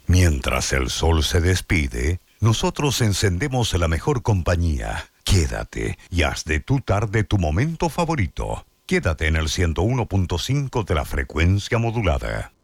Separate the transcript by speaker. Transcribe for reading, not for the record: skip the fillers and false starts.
Speaker 1: Mientras el sol se despide, nosotros encendemos la mejor compañía. Quédate y haz de tu tarde tu momento favorito. Quédate en el 101.5 de la frecuencia modulada.